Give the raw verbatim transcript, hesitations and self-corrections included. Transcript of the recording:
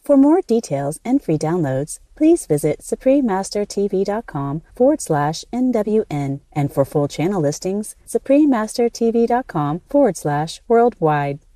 For more details and free downloads, please visit suprememastertv.com forward slash NWN. And for full channel listings, suprememastertv.com forward slash worldwide.